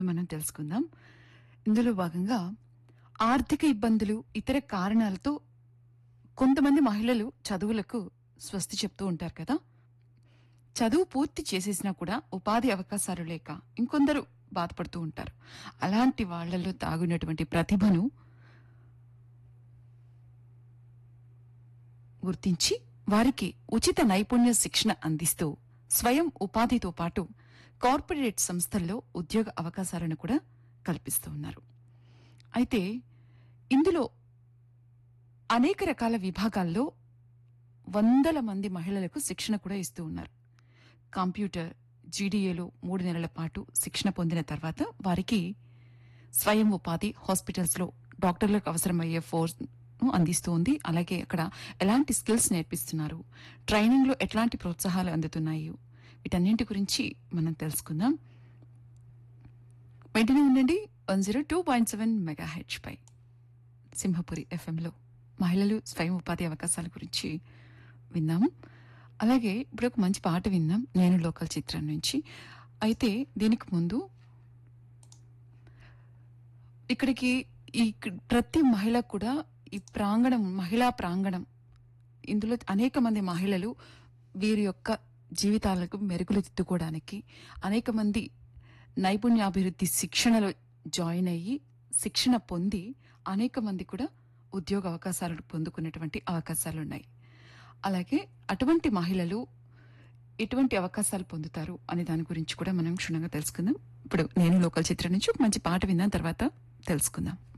మనం తెలుసుకుందాం. ఇందులో భాగంగా ఆర్థిక ఇబ్బందులు, ఇతర కారణాలతో కొంతమంది మహిళలు చదువులకు స్వస్తి చెప్తూ ఉంటారు కదా! చదువు పూర్తి చేసేసినా కూడా ఉపాధి అవకాశాలు లేక ఇంకొందరు బాధపడుతూ ఉంటారు. అలాంటి వాళ్ళలో దాగున్నటువంటి ప్రతిభను గుర్తించి వారికి ఉచిత నైపుణ్య శిక్షణ అందిస్తూ స్వయం ఉపాధితో పాటు కార్పొరేట్ సంస్థల్లో ఉద్యోగ అవకాశాలను కూడా కల్పిస్తూ ఉన్నారు. అయితే ఇందులో అనేక రకాల విభాగాల్లో వందల మంది మహిళలకు శిక్షణ కూడా ఇస్తూ ఉన్నారు. కంప్యూటర్, జీడీఏలో 3 నెలల పాటు శిక్షణ పొందిన తర్వాత వారికి స్వయం ఉపాధి హాస్పిటల్స్లో డాక్టర్లకు అవసరమయ్యే ఫోర్స్ అందిస్తూ ఉంది. అలాగే అక్కడ ఎలాంటి స్కిల్స్ నేర్పిస్తున్నారు, ట్రైనింగ్లో ఎట్లాంటి ప్రోత్సాహాలు అందుతున్నాయి, వీటన్నింటి గురించి మనం తెలుసుకుందాం. వెంటనే ఉండండి 102.7 మెగాహెచ్ పై సింహపురి ఎఫ్ఎంలో మహిళలు స్వయం ఉపాధి అవకాశాల గురించి విన్నాము. అలాగే ఇప్పుడు ఒక మంచి పాట విందాం, నేను లోకల్ చిత్రం నుంచి. అయితే దీనికి ముందు ఇక్కడికి ఈ ప్రతి మహిళ కూడా ఈ ప్రాంగణం, మహిళా ప్రాంగణం, ఇందులో అనేక మంది మహిళలు వీరి యొక్క జీవితాలకు మెరుగులు దిద్దుకోవడానికి అనేక మంది నైపుణ్యాభివృద్ధి శిక్షణలో జాయిన్ అయ్యి శిక్షణ పొంది అనేక మంది కూడా ఉద్యోగ అవకాశాలను పొందుకునేటువంటి అవకాశాలు ఉన్నాయి. అలాగే అటువంటి మహిళలు ఎటువంటి అవకాశాలు పొందుతారు అనే దాని గురించి కూడా మనం క్షుణ్ణంగా తెలుసుకుందాం. ఇప్పుడు నేను లోకల్ చిత్రం నుంచి ఒక మంచి పాట విన్నాం, తర్వాత తెలుసుకుందాం.